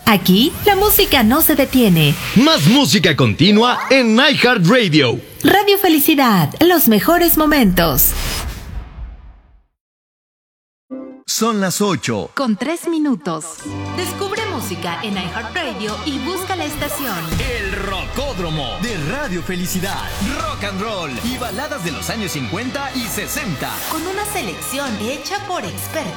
Aquí, la música no se detiene. Más música continua en iHeartRadio. Radio Felicidad, los mejores momentos. Son las 8. Con 3 minutos. Descubre música en iHeartRadio y busca la estación. El Rocódromo de Radio Felicidad. Rock and roll y baladas de los años 50 y 60. Con una selección hecha por expertos.